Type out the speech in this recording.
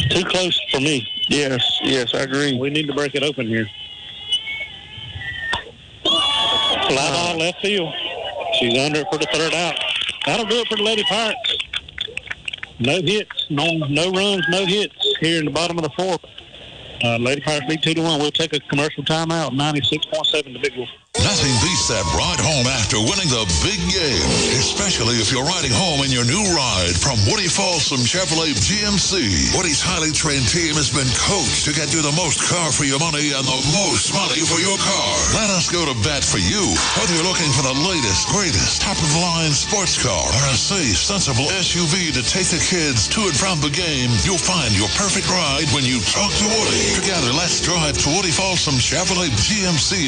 Too close for me. Yes, I agree. We need to break it open here. Fly ball left field. She's under it for the third out. That'll do it for the Lady Pirates. No hits, no runs, no hits here in the bottom of the fourth. Lady Pirates lead 2-1. We'll take a commercial timeout. 96.7 the Big Wolf. Nothing beats that ride home after winning the big game, especially if you're riding home in your new ride from Woody Folsom Chevrolet GMC. Woody's highly trained team has been coached to get you the most car for your money and the most money for your car. Let us go to bat for you. Whether you're looking for the latest, greatest, top-of-the-line sports car or a safe, sensible SUV to take the kids to and from the game, you'll find your perfect ride when you talk to Woody. Together, let's drive to Woody Folsom Chevrolet GMC